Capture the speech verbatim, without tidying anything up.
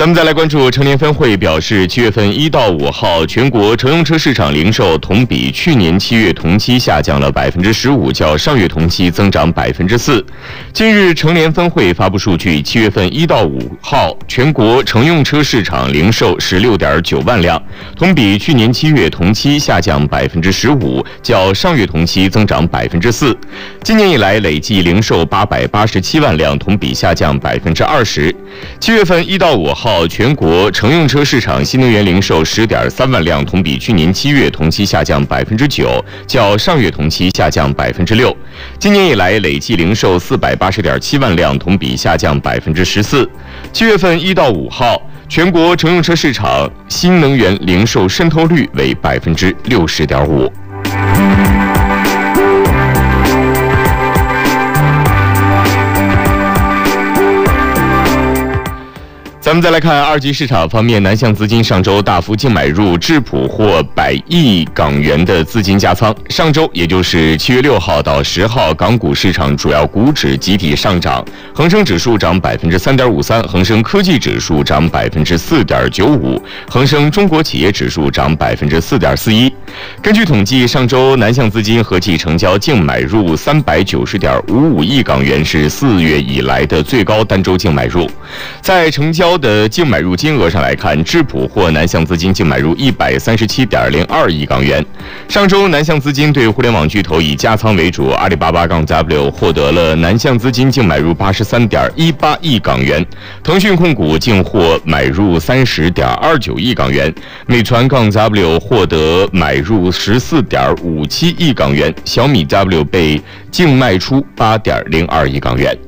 咱们再来关注成联分会表示，七月份一到五号全国乘用车市场零售同比去年七月同期下降了百分之十五，较上月同期增长百分之四。近日，成联分会发布数据，七月份一到五号全国乘用车市场零售十六点九万辆，同比去年七月同期下降百分之十五，较上月同期增长百分之四。今年以来累计零售八百八十七万辆，同比下降百分之二十。七月份一到五号全国乘用车市场新能源零售十点三万辆，同比去年七月同期下降百分之九，较上月同期下降百分之六。今年以来累计零售四百八十点七万辆，同比下降百分之十四。七月份一到五号全国乘用车市场新能源零售渗透率为百分之六十点五。咱们再来看二级市场方面，南向资金上周大幅净买入质朴获百亿港元的资金加仓。上周也就是七月六号到十号，港股市场主要股指集体上涨，恒生指数涨百分之三点五三，恒生科技指数涨百分之四点九五，恒生中国企业指数涨百分之四点四一。根据统计，上周南向资金合计成交净买入三百九十点五五亿港元，是四月以来的最高单周净买入。在成交的净买入金额上来看，质朴获南向资金净买入一百三十七点零二亿港元。上周南向资金对互联网巨头以加仓为主，阿里巴巴 -W 获得了南向资金净买入八十三点一八亿港元，腾讯控股净获买入三十点二九亿港元，美团 -W 获得买入十四点五七亿港元，小米 W 被净卖出八点零二亿港元。